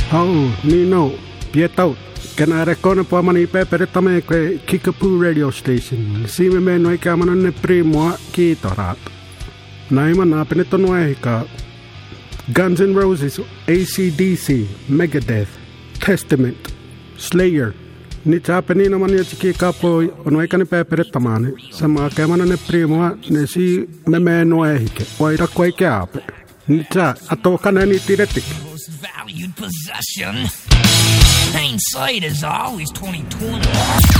Oh, Nino, Pietau. Kena rekone po mani pepere tame kwe Kickapoo radio station. Sime me noi kamana ne primo kitorat. Naima na peneto noehika. Guns N' Roses, AC/DC, Megadeth, Testament, Slayer. Ni chapeni na mani chiki kapo noi kane pepere tamane. Sama kamana ne primo ne si me noehike. Oira kwe kape. Ni cha atokana ni tiretik. Valued possession. Hindsight is always 20/20.